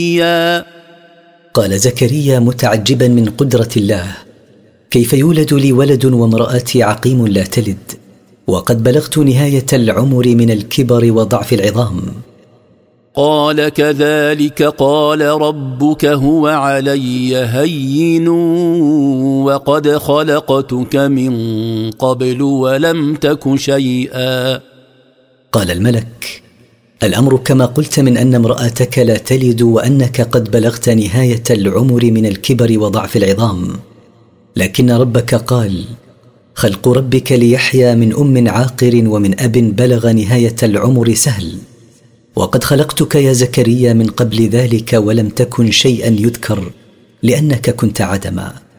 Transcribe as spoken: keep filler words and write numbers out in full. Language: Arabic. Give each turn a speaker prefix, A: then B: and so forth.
A: يا
B: قال زكريا متعجبا من قدرة الله: كيف يولد لي ولد وامرأتي عقيم لا تلد وقد بلغت نهاية العمر من الكبر وضعف العظام؟
A: قال كذلك قال ربك هو علي هين وقد خلقتك من قبل ولم تك شيئا.
B: قال الملك: الأمر كما قلت، من أن امرأتك لا تلد وأنك قد بلغت نهاية العمر من الكبر وضعف العظام، لكن ربك قال: خلق ربك ليحيى من أم عاقر ومن أب بلغ نهاية العمر سهل، وقد خلقتك يا زكريا من قبل ذلك ولم تكن شيئا يذكر لأنك كنت عدما.